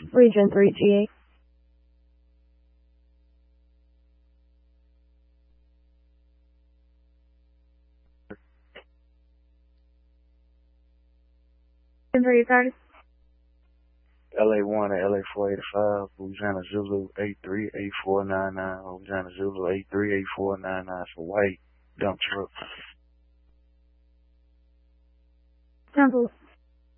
Region 3GA. Where you started? LA1 and LA485, Louisiana Zulu 838499, Louisiana Zulu 838499. It's a white dump truck. Temple.